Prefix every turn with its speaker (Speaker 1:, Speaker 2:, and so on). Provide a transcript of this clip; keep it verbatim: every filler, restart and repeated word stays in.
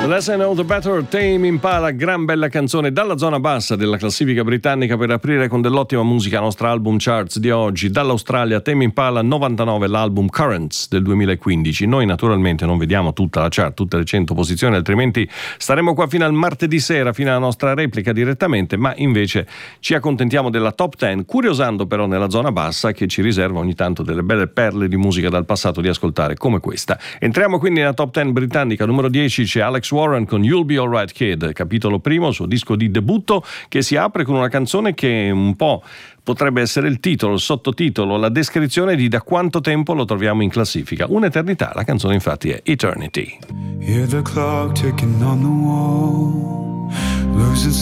Speaker 1: Less I Know The Better, Tame Impala, gran bella canzone dalla zona bassa della classifica britannica per aprire con dell'ottima musica la nostra album charts di oggi. Dall'Australia Tame Impala novantanove, l'album Currents del duemilaquindici. Noi naturalmente non vediamo tutta la chart, tutte le cento posizioni, altrimenti staremo qua fino al martedì sera, fino alla nostra replica direttamente, ma invece ci accontentiamo della top dieci, curiosando però nella zona bassa che ci riserva ogni tanto delle belle perle di musica dal passato di ascoltare come questa. Entriamo quindi nella top dieci britannica. Numero dieci c'è Alex Warren con You'll Be Alright Kid, capitolo primo, suo disco di debutto, che si apre con una canzone che un po' potrebbe essere il titolo, il sottotitolo, la descrizione di da quanto tempo lo troviamo in classifica. Un'eternità, la canzone infatti è Eternity.
Speaker 2: Hear the clock ticking on the wall, losing